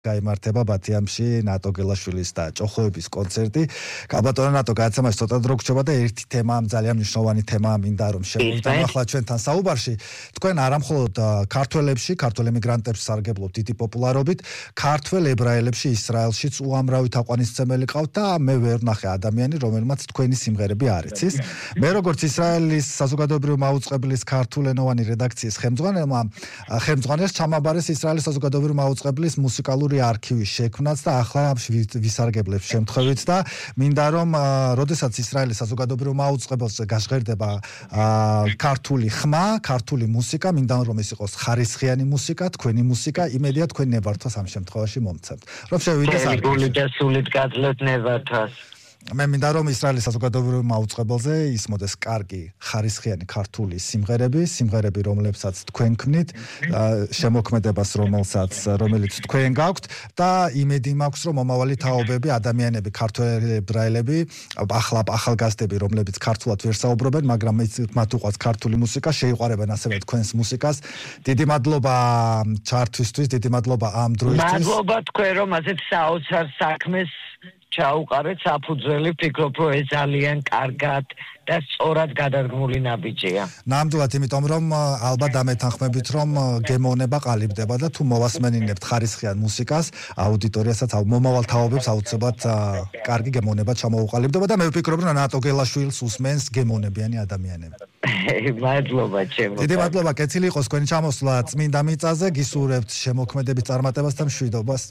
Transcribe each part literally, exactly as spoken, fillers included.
გაიმართება ბათიამში ნატო გელაშვილის და ჭოხოების კონცერტი. კაბატონო ნატო გააცემას ცოტა დრო გრჩება და ერთი თემა ძალიან მნიშვნელოვანი თემაა მინდა რომ შევხვდეთ ახლა ჩვენთან საუბარში. თქვენ არა მხოლოდ ქართველებში, ქართველ ემიგრანტებს სარგებლობთ დიდი პოპულარობით, ქართველ ებრაელებში ისრაელშიც უამრავი თაყვანისმცემელი ყავთ და მე ვერ ვნახე ადამიანი, რომელმაც თქვენი სიმღერები არ იცის. მე როგორც ისრაელის საზოგადოებრივი მაუწყებლის ქართულენოვანი რედაქციის ხელმძღვანელმა ხელმძღვანელს ჩამაბარეს ისრაელის საზოგადოებრივი მაუწყებლის მუსიკალური არქივის შექმნაც და ახლა ვისარგებლებს შემთხვევით და მინდა რომ როდესაც ისრაელის საზოგადოებრივ მაუწყებელს გაჟღერდება ქართული ხმა, ქართული მუსიკა, მინდა რომ ეს იყოს ხარისხიანი მუსიკა, თქვენი მუსიკა, იმედია თქვენ ნებართვას ამ შემთხვევაში მომცემთ. რომ შევიდეთ არ გული და სულით გაძლევთ ნებართვას. მე მინდა რომ ისრაელის საზოგადოებრივ მაუწყებელზე ისმოდეს კარგი ხარისხიანი ქართული სიმღერები, სიმღერები რომლებსაც თქვენ ქმნით, შემოქმედებას რომელსაც რომელიც თქვენ გაქვთ და იმედი მაქვს რომ მომავალი თაობები, ადამიანები, ქართველი ებრაელები, ახლა ახალგაზრდები, რომლებიც ქართულად ვერ საუბრობენ, მაგრამ მათ უყვართ ქართული მუსიკა, შეიყვარებენ ასევე თქვენს მუსიკას. დიდი მადლობა ჩართვისთვის, დიდი მადლობა ამ დროისთვის. მადლობა თქვენ რომ ასეთ საოცარ საქმეს ჩაუყარეთ საფუძველი, ფიქრობ რომ ეს ძალიან კარგად და სწორად გადადგმული ნაბიჯია. ნამდვილად, იმიტომ რომ ალბათ დამეთანხმებით რომ გემოვნება ყალიბდება და თუ მოვასმენინებთ ხარისხიან მუსიკას, აუდიტორიასაც, მომავალ თაობებს აუცილებლად კარგი გემოვნება ჩამოუყალიბდება და მე ვფიქრობ რომ ნატო გელაშვილს უსმენს გემოვნებიანი ადამიანები. მადლობა ჩემო. დიდი მადლობა, კეთილი იყოს თქვენი ჩამოსვლა წმინდა მიწაზე, გისურვებთ შემოქმედების წარმატებას და მშვიდობას.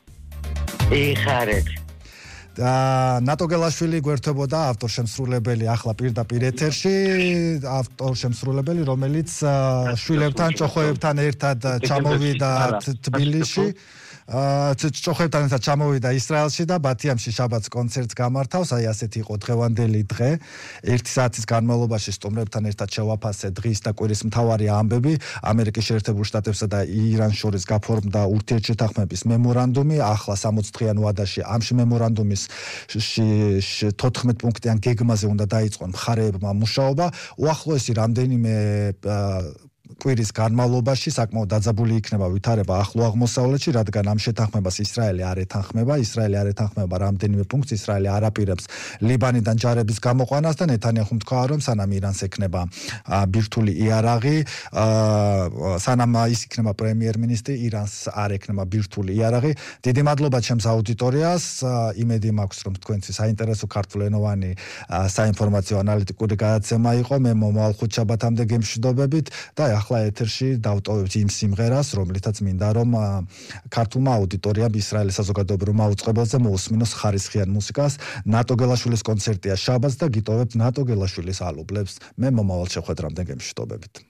იხარეთ. ნატო გელაშვილი გვერდებოდა ავტორშემსრულებელი ახლა პირდაპირ ეთერში, ავტორშემსრულებელი, რომელიც შვილებთან, ჭოხოებთან ერთად ჩამოვიდა თბილისში. ჭოხოებთან ერთად ჩამოვიდა ისრაელში და ბათიამში შაბათს კონცერტს გამართავს. აი ასეთი იყო დღევანდელი დღე. ერთი საათის განმავლობაში სტუმრებთან ერთად შევაფასე დღის და კვირის მთავარი ამბები. ამერიკის შეერთებულ შტატებსა და ირანს შორის გაფორმდა ურთიერთშეთანხმების მემორანდუმი. ახლა სამოცი დღიან ვადაში ამ მემორანდუმის თოთხმეტ პუნქტიან გეგმაზე უნდა დაიწყონ მხარეებმა მუშაობა. უახლოესი რამდენიმე კვირის განმავლობაში საკმაოდ დაძაბული იქნება ვითარება ახლო აღმოსავლეთში, რადგან ამ შეთანხმებას ისრაელი არ ეთანხმება, ისრაელი არ ეთანხმება რამდენიმე პუნქტს, ისრაელი არ აპირებს ლიბანიდან ჯარების გამოყვანას და ნეთანიაჰუმ თქვა, რომ სანამ ირანს ექნება ბირთვული იარაღი, სანამ ის იქნება პრემიერ-მინისტრი, ირანს არ ექნება ბირთვული იარაღი. დიდი მადლობა ჩემს აუდიტორიას, იმედი მაქვს, რომ თქვენთვის საინტერესო ქართულენოვანი საინფორმაციო ანალიტიკური გადაცემა იყო. მე მომავალ ხუთშაბათამდე გემშვიდობებით და ახლა ეთერში დავტოვებთ იმ სიმღერას, რომლითაც მინდა რომ ქართულმა აუდიტორიამ ისრაელის საზოგადოებრივ მაუწყებელზე მოусმინოს ხარისხიან მუსიკას. ნატო გელაშვილის კონცერტია შაბათს და გიტოვებთ ნატო გელაშვილის ალუბლებს. მე მომავალ შეხვედრამდე გემშვიდობებით.